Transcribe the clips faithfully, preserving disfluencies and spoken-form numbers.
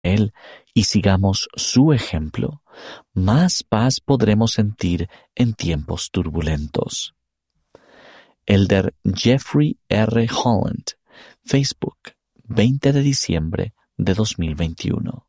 Él y sigamos su ejemplo, más paz podremos sentir en tiempos turbulentos. Elder Jeffrey R. Holland, Facebook, veinte de diciembre de dos mil veintiuno.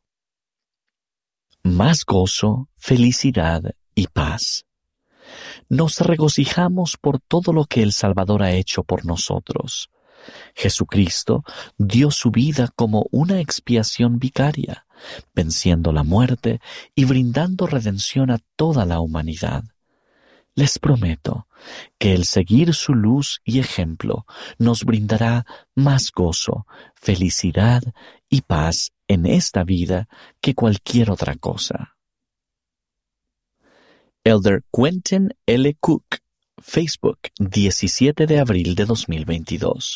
Más gozo, felicidad y paz. Nos regocijamos por todo lo que el Salvador ha hecho por nosotros. Jesucristo dio su vida como una expiación vicaria, venciendo la muerte y brindando redención a toda la humanidad. Les prometo que el seguir su luz y ejemplo nos brindará más gozo, felicidad y paz en esta vida que cualquier otra cosa. Elder Quentin L. Cook, Facebook, diecisiete de abril de dos mil veintidós.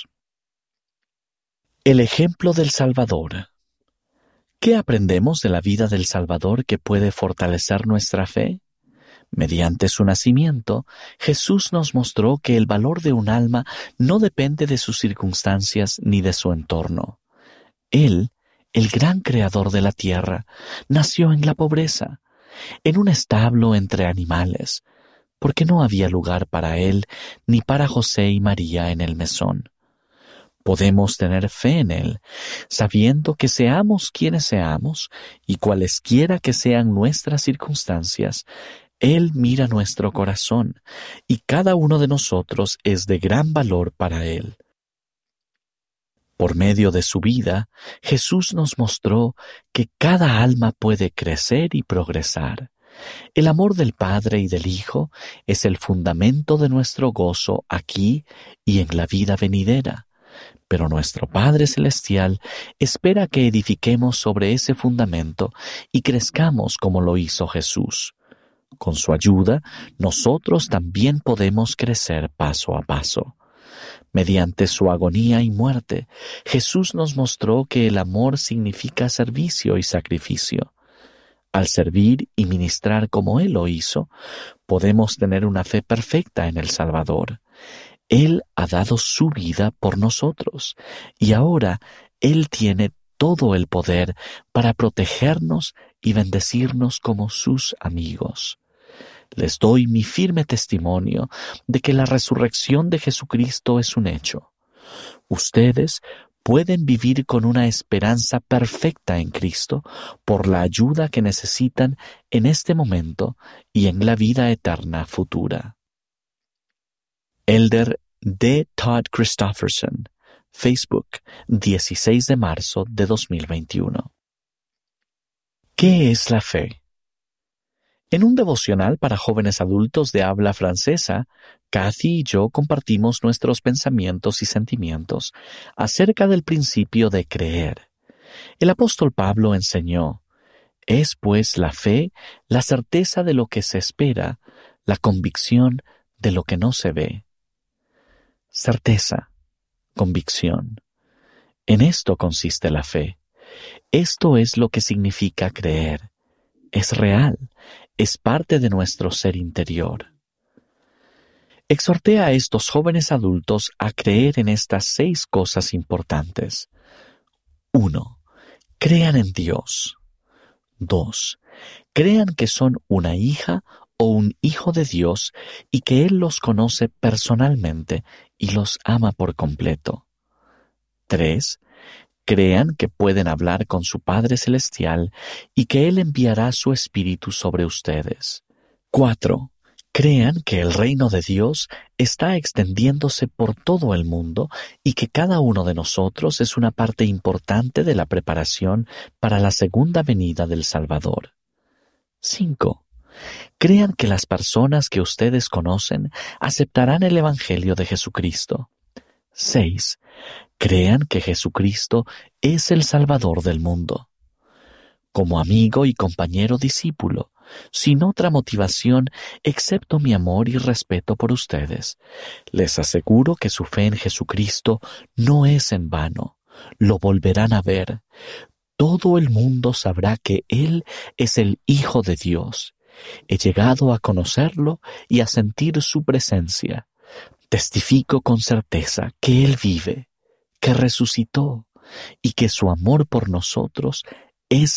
El ejemplo del Salvador. ¿Qué aprendemos de la vida del Salvador que puede fortalecer nuestra fe? Mediante su nacimiento, Jesús nos mostró que el valor de un alma no depende de sus circunstancias ni de su entorno. Él, el gran creador de la tierra, nació en la pobreza, en un establo entre animales, porque no había lugar para él ni para José y María en el mesón. Podemos tener fe en Él, sabiendo que seamos quienes seamos y cualesquiera que sean nuestras circunstancias, Él mira nuestro corazón y cada uno de nosotros es de gran valor para Él. Por medio de su vida, Jesús nos mostró que cada alma puede crecer y progresar. El amor del Padre y del Hijo es el fundamento de nuestro gozo aquí y en la vida venidera. Pero nuestro Padre Celestial espera que edifiquemos sobre ese fundamento y crezcamos como lo hizo Jesús. Con su ayuda, nosotros también podemos crecer paso a paso. Mediante su agonía y muerte, Jesús nos mostró que el amor significa servicio y sacrificio. Al servir y ministrar como Él lo hizo, podemos tener una fe perfecta en el Salvador. Él ha dado su vida por nosotros y ahora Él tiene todo el poder para protegernos y bendecirnos como sus amigos. Les doy mi firme testimonio de que la resurrección de Jesucristo es un hecho. Ustedes pueden vivir con una esperanza perfecta en Cristo por la ayuda que necesitan en este momento y en la vida eterna futura. Elder D. Todd Christofferson, Facebook, dieciséis de marzo de dos mil veintiuno. ¿Qué es la fe? En un devocional para jóvenes adultos de habla francesa, Kathy y yo compartimos nuestros pensamientos y sentimientos acerca del principio de creer. El apóstol Pablo enseñó: es pues la fe la certeza de lo que se espera, la convicción de lo que no se ve. Certeza, convicción. En esto consiste la fe. Esto es lo que significa creer. Es real, es parte de nuestro ser interior. Exhorté a estos jóvenes adultos a creer en estas seis cosas importantes. uno. Crean en Dios. dos. Crean que son una hija o un hijo de Dios y que Él los conoce personalmente y los ama por completo. tres. Crean que pueden hablar con su Padre Celestial y que Él enviará su Espíritu sobre ustedes. cuatro. Crean que el reino de Dios está extendiéndose por todo el mundo y que cada uno de nosotros es una parte importante de la preparación para la segunda venida del Salvador. cinco. Crean que las personas que ustedes conocen aceptarán el Evangelio de Jesucristo. seis. Crean que Jesucristo es el Salvador del mundo. Como amigo y compañero discípulo, sin otra motivación excepto mi amor y respeto por ustedes, les aseguro que su fe en Jesucristo no es en vano. Lo volverán a ver. Todo el mundo sabrá que Él es el Hijo de Dios. He llegado a conocerlo y a sentir su presencia. Testifico con certeza que Él vive, que resucitó y que su amor por nosotros es